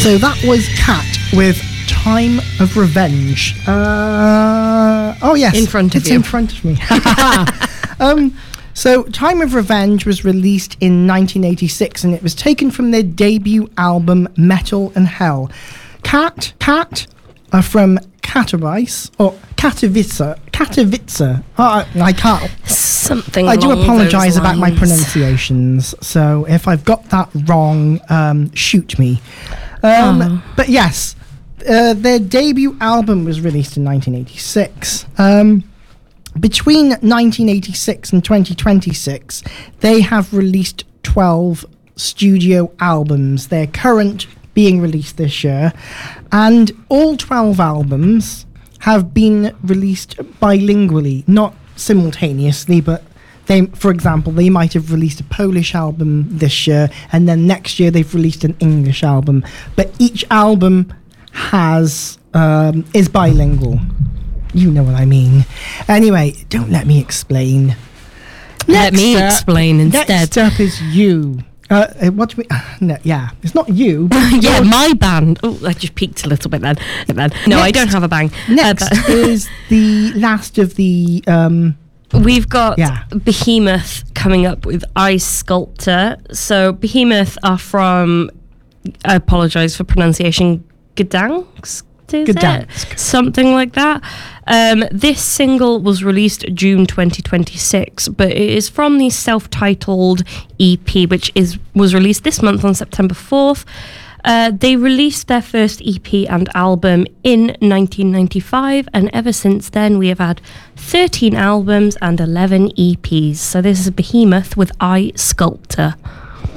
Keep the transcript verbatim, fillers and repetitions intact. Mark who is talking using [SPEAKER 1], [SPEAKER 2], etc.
[SPEAKER 1] So that was Cat with Time of Revenge. Uh, oh, yes.
[SPEAKER 2] In front of
[SPEAKER 1] it's
[SPEAKER 2] you.
[SPEAKER 1] in front of me. um, so Time of Revenge was released in nineteen eighty-six, and it was taken from their debut album, Metal and Hell. Cat, Cat are from Katowice, or Katowice, Katowice. Oh, I can't.
[SPEAKER 2] Something
[SPEAKER 1] I do
[SPEAKER 2] along
[SPEAKER 1] apologise
[SPEAKER 2] those
[SPEAKER 1] about my
[SPEAKER 2] lines.
[SPEAKER 1] pronunciations, so if I've got that wrong, um, shoot me. Um,
[SPEAKER 2] Oh.
[SPEAKER 1] But yes, uh, their debut album was released in nineteen eighty-six. Um, between nineteen eighty-six and twenty twenty-six, they have released twelve studio albums. Their current being released this year, and all twelve albums have been released bilingually, not simultaneously, but they, for example, they might have released a Polish album this year, and then next year they've released an English album. But each album has um, is bilingual. You know what I mean. Anyway, don't let me explain.
[SPEAKER 2] Let me
[SPEAKER 1] up-
[SPEAKER 2] explain instead.
[SPEAKER 1] Next up is you. Uh, uh, what do we? Uh, no, yeah, it's not you. but
[SPEAKER 2] Yeah,
[SPEAKER 1] yours.
[SPEAKER 2] my band. Oh, I just peaked a little bit then. then. No, I
[SPEAKER 1] Next-
[SPEAKER 2] don't have a bang. Uh,
[SPEAKER 1] Next
[SPEAKER 2] but-
[SPEAKER 1] is the last of the. Um,
[SPEAKER 2] We've got
[SPEAKER 1] Yeah.
[SPEAKER 2] Behemoth coming up with Ice Sculptor. So Behemoth are from, I apologise for pronunciation, Gdansk? Is it?
[SPEAKER 1] Gdansk.
[SPEAKER 2] Something like that. Um, this single was released June twenty twenty-six, but it is from the self-titled E P, which is was released this month on September fourth. Uh, they released their first E P and album in nineteen ninety-five, and ever since then we have had thirteen albums and eleven E Ps. So this is Behemoth with I Sculptor.